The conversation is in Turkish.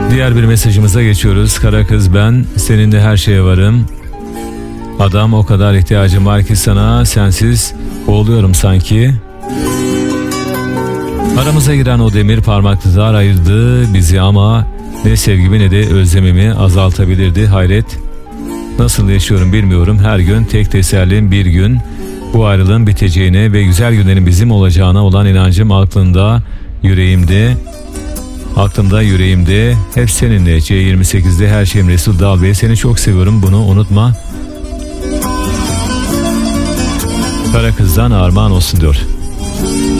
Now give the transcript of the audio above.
Diğer bir mesajımıza geçiyoruz. Kara kız ben, seninle her şeye varım. Adam o kadar ihtiyacım var ki sana, sensiz boğuluyorum sanki. Aramıza giren o demir parmaklıklar ayırdı bizi ama ne sevgimi ne de özlemimi azaltabilirdi. Hayret, nasıl yaşıyorum bilmiyorum. Her gün tek tesellim bir gün bu ayrılığın biteceğine ve güzel günlerin bizim olacağına olan inancım aklımda, yüreğimde. Hep seninle. C28'de her şeyim Resul Dal Bey. Seni çok seviyorum, bunu unutma. Kara kızdan armağan olsun diyor.